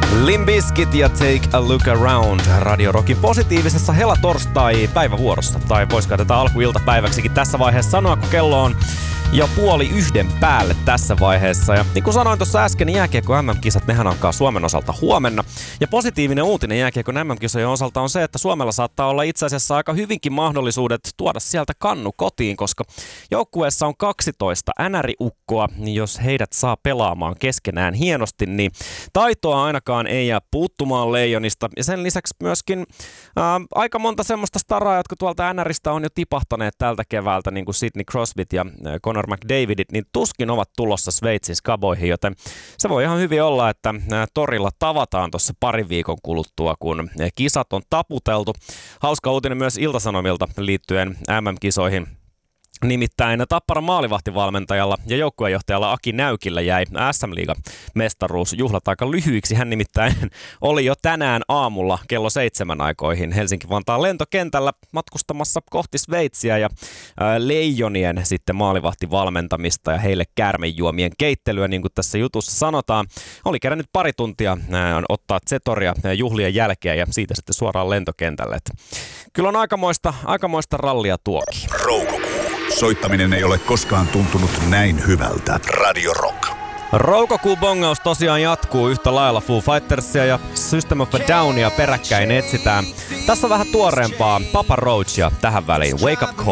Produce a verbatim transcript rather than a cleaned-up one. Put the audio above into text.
Limp Bizkit ja Take a Look Around Radio Rockin positiivisessa helatorstai päivävuorossa. Tai voisiko tätä alkuiltapäiväksikin tässä vaiheessa sanoa, kun kello on jo puoli yhden päälle tässä vaiheessa. Ja niin kuin sanoin tuossa äsken, niin jääkiekko M M-kisat, nehän alkaa Suomen osalta huomenna. Ja positiivinen uutinen jääkiekko M M-kisojen osalta on se, että Suomella saattaa olla itse asiassa aika hyvinkin mahdollisuudet tuoda sieltä kannu kotiin, koska joukkueessa on kaksitoista änäriukkoa, niin jos heidät saa pelaamaan keskenään hienosti, niin taitoa ainakaan ei jää puuttumaan Leijonista. Ja sen lisäksi myöskin ää, aika monta semmoista staraa, jotka tuolta änäristä on jo tipahtaneet tältä keväältä, niin kuin Sidney Crosbyt ja Connor McDavidit, niin tuskin ovat tulossa Sveitsin skaboihin, joten se voi ihan hyvin olla, että torilla tavataan tuossa parin viikon kuluttua, kun kisat on taputeltu. Hauska uutinen myös Ilta-Sanomilta liittyen M M-kisoihin. Nimittäin Tapparan maalivahtivalmentajalla ja joukkueenjohtajalla Aki Näykillä jäi S M-liigan mestaruusjuhlat aika lyhyiksi. Hän nimittäin oli jo tänään aamulla kello seitsemän aikoihin Helsinki-Vantaan lentokentällä matkustamassa kohti Sveitsiä ja ää, Leijonien sitten maalivahtivalmentamista ja heille käärmejuomien keittelyä, niin kuin tässä jutussa sanotaan. Oli kerännyt pari tuntia ää, ottaa Zetoria juhlien jälkeen ja siitä sitten suoraan lentokentälle. Et kyllä on aikamoista, aikamoista rallia tuokin. Soittaminen ei ole koskaan tuntunut näin hyvältä. Radio Rock. Roukokuubongaus tosiaan jatkuu yhtä lailla. Foo Fightersia ja System of a Downia peräkkäin etsitään. Tässä on vähän tuoreempaa Papa Roachia tähän väliin. Wake Up Call.